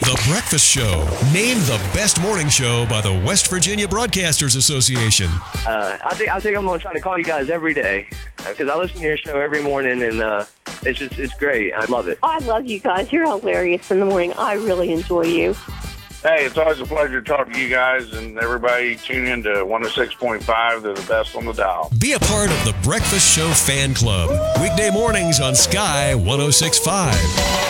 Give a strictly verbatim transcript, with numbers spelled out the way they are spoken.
The Breakfast Show, named the best morning show by the West Virginia Broadcasters Association. Uh, I think I think I'm going to try to call you guys every day because I listen to your show every morning, and uh, it's just it's great. I love it. I love you guys. You're hilarious in the morning. I really enjoy you. Hey, it's always a pleasure talking to you guys, and everybody tune in to one oh six point five. They're the best on the dial. Be a part of the Breakfast Show fan club. Weekday mornings on Sky one oh six point five.